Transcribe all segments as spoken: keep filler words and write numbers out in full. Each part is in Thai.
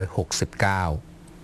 หกสิบเก้า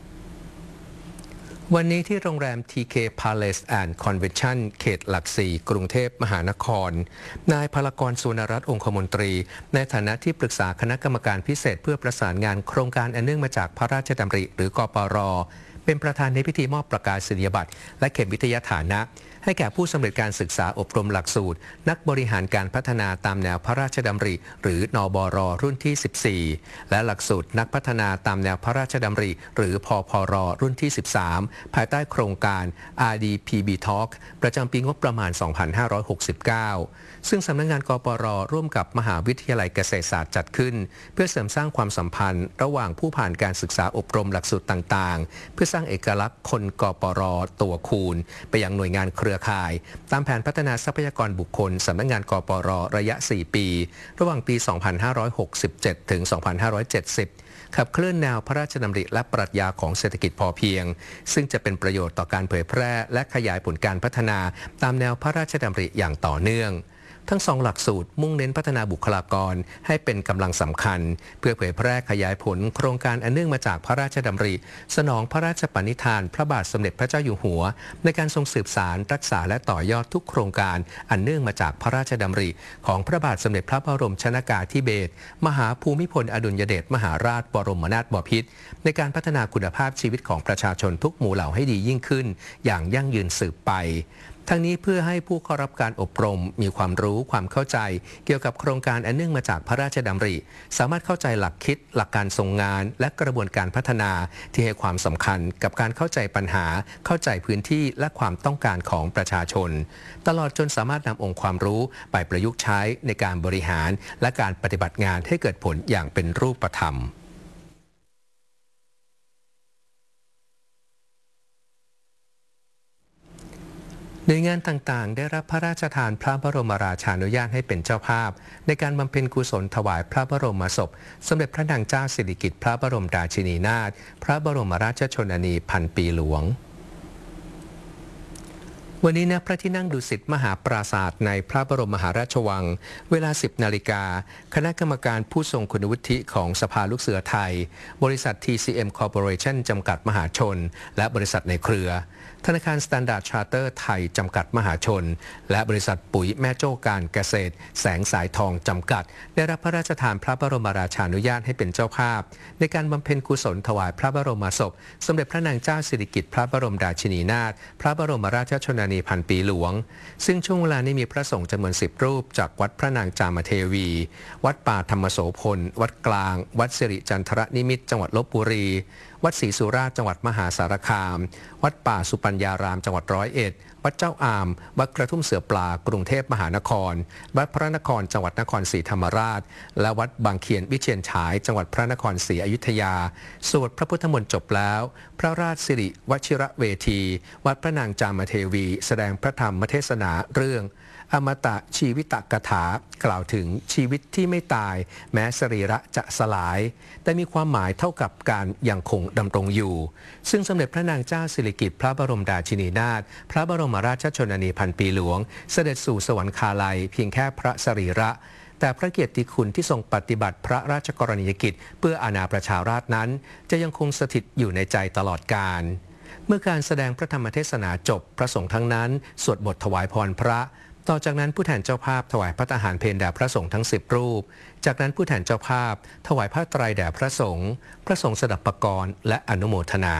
วันนี้ที่โรงแรม ที เค Palace and Convention เขตหลักสี่กรุงเทพมหานครนายพลกร สุวรรณรัตน์องคมนตรีในฐานะที่ปรึกษาคณะกรรมการพิเศษเพื่อประสานงานโครงการอันเนื่องมาจากพระราชดำริหรือกปร.เป็นประธานในพิธีมอบประกาศนียบัตรและเข็มวิทยาฐานะให้แก่ผู้สำเร็จการศึกษาอบรมหลักสูตรนักบริหารการพัฒนาตามแนวพระราชดำริหรือนบร.รุ่นที่ สิบสี่ และหลักสูตรนักพัฒนาตามแนวพระราชดำริหรือพพร.รุ่นที่ สิบสาม ภายใต้โครงการ อาร์ ดี พี บี Talk ประจำปีงบประมาณ สองพันห้าร้อยหกสิบเก้า ซึ่งสำนักงานกปร.ร่วมกับมหาวิทยาลัยเกษตรศาสตร์จัดขึ้นเพื่อเสริมสร้างความสัมพันธ์ระหว่างผู้ผ่านการศึกษาอบรมหลักสูตรต่างๆเพื่อสร้างเอกลักษณ์คนกปร.ตัวคูณไปยังหน่วยงานเครือข่ายตามแผนพัฒนาทรัพยากรบุคคลสำนักงานกปร.ระยะ สี่ ปีระหว่างปี สองพันห้าร้อยหกสิบเจ็ด ถึง สองพันห้าร้อยเจ็ดสิบ ขับเคลื่อนแนวพระราชดำริและปรัชญาของเศรษฐกิจพอเพียงซึ่งจะเป็นประโยชน์ต่อการเผยแพร่และขยายผลการพัฒนาตามแนวพระราชดำริอย่างต่อเนื่องทั้งสองหลักสูตรมุ่งเน้นพัฒนาบุคลากรให้เป็นกำลังสำคัญเพื่อเผยแพร่ขยายผลโครงการอันเนื่องมาจากพระราชดำริสนองพระราชปณิธานพระบาทสมเด็จพระเจ้าอยู่หัวในการทรงสืบสานรักษาและต่อยอดทุกโครงการอันเนื่องมาจากพระราชดำริของพระบาทสมเด็จพระบรมชนกาธิเบศรมหาภูมิพลอดุลยเดชมหาราชบรมนาถบพิตรในการพัฒนาคุณภาพชีวิตของประชาชนทุกหมู่เหล่าให้ดียิ่งขึ้นอย่างยั่งยืนสืบไปทั้งนี้เพื่อให้ผู้เข้ารับการอบรมมีความรู้ความเข้าใจเกี่ยวกับโครงการอันเนื่องมาจากพระราชดำริสามารถเข้าใจหลักคิดหลักการทรงงานและกระบวนการพัฒนาที่ให้ความสำคัญกับการเข้าใจปัญหาเข้าใจพื้นที่และความต้องการของประชาชนตลอดจนสามารถนำองค์ความรู้ไปประยุกต์ใช้ในการบริหารและการปฏิบัติงานให้เกิดผลอย่างเป็นรูปธรรมหน่วยงานต่างๆได้รับพระราชทานพระบรมราชานุญาตให้เป็นเจ้าภาพในการบำเพ็ญกุศลถวายพระบรมศพสมเด็จพระนางเจ้าสิริกิติ์พระบรมราชินีนาถพระบรมราชชนนีพันปีหลวงวันนี้ณพระที่นั่งดุสิตมหาปราสาทในพระบรมมหาราชวังเวลา สิบ นาฬิกาคณะกรรมการผู้ทรงคุณวุฒิของสภาลูกเสือไทยบริษัท ที ซี เอ็ม Corporation จำกัดมหาชนและบริษัทในเครือธนาคาร Standard Charter ไทยจำกัดมหาชนและบริษัทปุ๋ยแม่โจ้การเกษตรแสงสายทองจำกัดได้รับพระราชทานพระบรมราชานุญาตให้เป็นเจ้าภาพในการบำเพ็ญกุศลถวายพระบรมศพสมเด็จพระนางเจ้าสิริกิติ์พระบรมราชินีนาถพระบรมราชชนนีพันปีหลวงซึ่งช่วงเวลานี้มีพระสงฆ์จำนวนสิบรูปจากวัดพระนางจามเทวีวัดป่าธรรมโสพลวัดกลางวัดสิริจันทรนิมิตรจังหวัดลบบุรีวัดศรีสุราษฎร์จังหวัดมหาสารคามวัดป่าสุปัญญารามจังหวัดร้อยเอ็ดวัดเจ้าอามวัดกระทุ่มเสือปลากรุงเทพมหานครวัดพระนครจังหวัดนครศรีธรรมราชและวัดบางเขียนวิเชียรฉายจังหวัดพระนครศรีอยุธยาสวดพระพุทธมนต์จบแล้วพระราชสิริวชิระเวทีวัดพระนางจามเทวีแสดงพระธรรมเทศนาเรื่องอมตะชีวิตกถากล่าวถึงชีวิตที่ไม่ตายแม้สรีระจะสลายแต่มีความหมายเท่ากับการยังคงดำรงอยู่ซึ่งสมเด็จพระนางเจ้าสิริกิติ์พระบรมราชินีนาถพระบรมราชชนนีพันปีหลวงเสด็จสู่สวรรคาลัยเพียงแค่พระสรีระแต่พระเกียรติคุณที่ทรงปฏิบัติพระราชกรณียกิจเพื่ออาณาประชาราษฎร์นั้นจะยังคงสถิตอยู่ในใจตลอดกาลเมื่อการแสดงพระธรรมเทศนาจบพระสงฆ์ทั้งนั้นสวดบทถวายพรพระต่อจากนั้นผู้แทนเจ้าภาพถวายพระทหารเพลแด่พระสงฆ์ทั้งสิบรูปจากนั้นผู้แทนเจ้าภาพถวายผ้าไตรแด่พระสงฆ์พระสงฆ์สดับปกรณ์และอนุโมทนา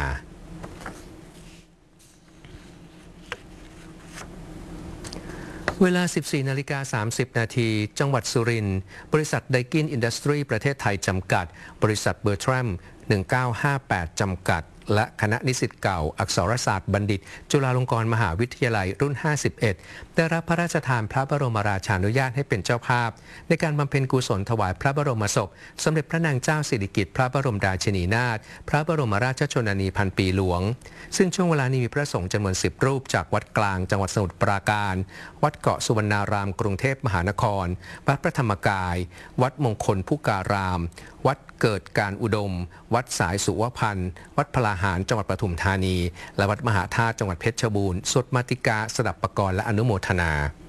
เวลา สิบสี่ นาฬิกา สามสิบ นาทีจังหวัดสุรินทร์บริษัทไดกินอินดัสทรีประเทศไทยจำกัดบริษัทเบอร์ทรัมหนึ่งเก้าห้าแปดจำกัดและคณะนิสิตเก่าอักษรศาสตร์บัณฑิตจุฬาลงกรณ์มหาวิทยาลัยรุ่นห้าสิบเอ็ดได้รับพระราชทานพระบรมราชานุญาตให้เป็นเจ้าภาพในการบำเพ็ญกุศลถวายพระบรมศพสมเด็จพระนางเจ้าสิริกิติ์พระบรมราชินีนาถพระบรมราชชนนีพันปีหลวงซึ่งช่วงเวลานี้มีพระสงฆ์จำนวนสิบรูปจากวัดกลางจังหวัดสมุทรปราการวัดเกาะสุวรรณารามกรุงเทพมหานครวัดพระธรรมกายวัดมงคลพุการามวัดเกิดการอุดมวัดสายสุวพันธ์วัดพลาหารจังหวัดปทุมธานีและวัดมหาธาตุจังหวัดเพชรบูรณ์สวดมาติกาสดับปกรณ์และอนุโมทนา